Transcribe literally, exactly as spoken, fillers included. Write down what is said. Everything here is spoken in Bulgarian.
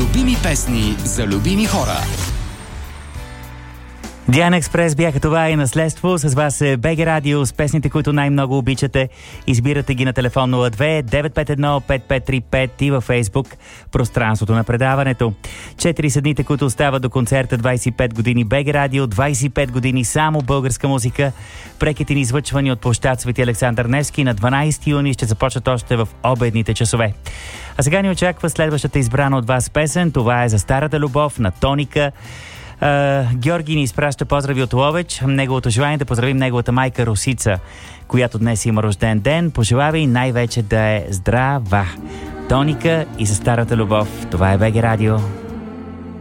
Любими песни за любими хора. Диана Експрес бяха това и наследство. С вас е БГ Радио с песните, които най-много обичате. Избирате ги на телефон нула две девет пет едно пет пет три пет и във Фейсбук пространството на предаването. Четири са дните, които остават до концерта двайсет и пет години БГ Радио, двайсет и пет години само българска музика. Преките ни излъчвани от площад Свети Александър Невски на дванайсети юни ще започнат още в обедните часове. А сега ни очаква следващата избрана от вас песен. Това е за старата любов на Тоника. Uh, Георги ни изпраща поздрави от Ловеч. Неговото желание да поздравим неговата майка Росица, която днес има рожден ден. Пожелава и най-вече да е здрава. Тоника и за старата любов. Това е БГ Радио.